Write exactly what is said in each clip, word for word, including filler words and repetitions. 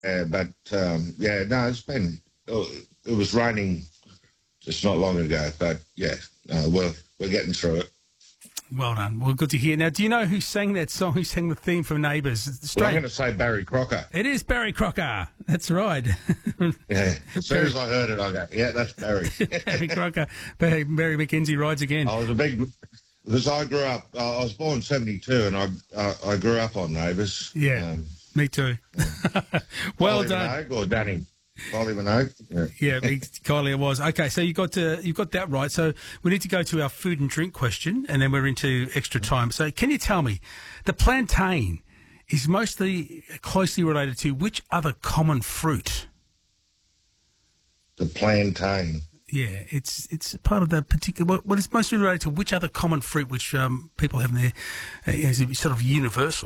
Yeah, but um, yeah, no, it's been. Oh, it was raining just not long ago, but yeah, no, we're we're getting through it. Well done. Well, good to hear. Now, do you know who sang that song? Who sang the theme from Neighbours? Well, I'm going to say Barry Crocker. It is Barry Crocker. That's right. Yeah. As soon as I heard it, I go, yeah, that's Barry. Barry Crocker. Barry, Barry McKenzie rides again. I was a big, because I grew up, uh, I was born in seventy-two and I uh, I grew up on Neighbours. Yeah, Um, me too. Well Kylie done. Minogue or Danny? Kylie Minogue? Yeah. Yeah, me- Kylie, it was. Okay, so you got to, you got that right. So we need to go to our food and drink question, and then we're into extra time. So can you tell me, the plantain is mostly closely related to which other common fruit? The plantain. Yeah, it's it's part of the particular. What, what is mostly related to which other common fruit which um, people have in their uh, is sort of universal?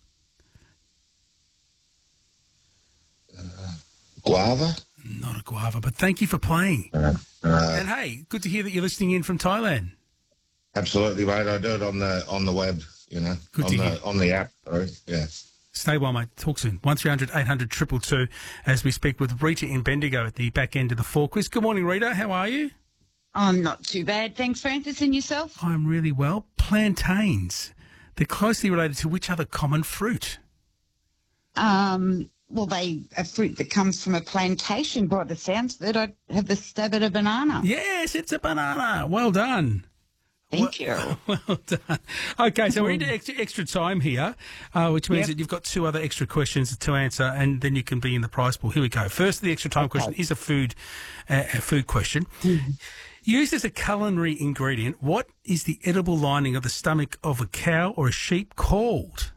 Guava? Not a guava, but thank you for playing. Uh, uh, And hey, good to hear that you're listening in from Thailand. absolutely, mate. I do it on the on the web, you know, Good on to the hear. on the app. Sorry. Yeah. Stay well, mate. Talk soon. one three hundred eight hundred two two two as we speak with Rita in Bendigo at the back end of the four quiz. Good morning, Rita. How are you? I'm not too bad. Thanks, Francis, and yourself? I'm really well. Plantains. They're closely related to which other common fruit? Um, well, they a fruit that comes from a plantation. By the sounds of it, I have the stab at a banana. Yes, it's a banana. Well done. Thank you. Well done. Okay, so we're into extra, extra time here, uh, which means Yep. that you've got two other extra questions to answer, and then you can be in the prize pool. Here we go. First, the extra time Okay. question is a food, uh, a food question. Used as a culinary ingredient, what is the edible lining of the stomach of a cow or a sheep called?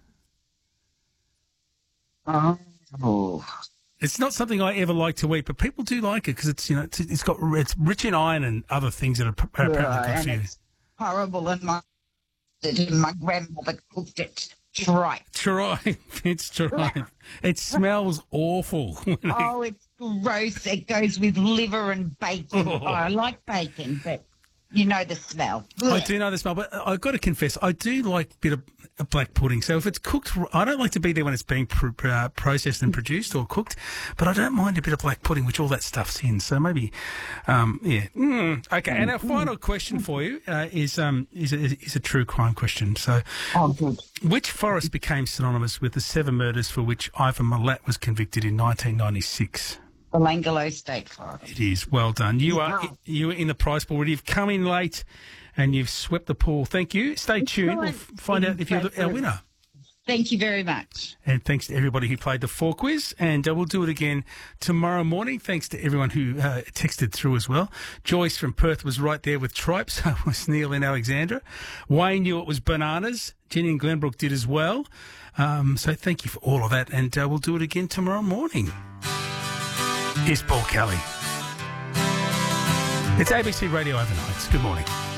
Oh, It's not something I ever like to eat, but people do like it because it's you know it's, it's got it's rich in iron and other things that are pr- apparently right, good for and you. it's horrible, and my and my grandmother cooked it right. Try, it's try. It smells awful. Oh, it's gross. It goes with liver and bacon. Oh. Oh, I like bacon, but you know the smell. I Blech. do know the smell, but I've got to confess, I do like a bit of a black pudding. So if it's cooked, I don't like to be there when it's being pr- pr- uh, processed and produced or cooked, but I don't mind a bit of black pudding, which all that stuff's in. So maybe, um, yeah. Mm, okay, and our final question for you uh, is um is a, is a true crime question. So, Oh, good. which forest became synonymous with the seven murders for which Ivan Milat was convicted in nineteen ninety-six? The Langolo State Forest. It is. Well done. You are you are in the prize pool. You've come in late and you've swept the pool. Thank you. Stay tuned. We'll f- find out if you're the- our winner. Thank you very much. And thanks to everybody who played the four quiz. And uh, we'll do it again tomorrow morning. Thanks to everyone who uh, texted through as well. Joyce from Perth was right there with tripe. So was Neil in Alexandra. Wayne knew it was bananas. Jenny and Glenbrook did as well. Um, so thank you for all of that. And uh, we'll do it again tomorrow morning. Here's Paul Kelly. It's A B C Radio Overnights. Good morning.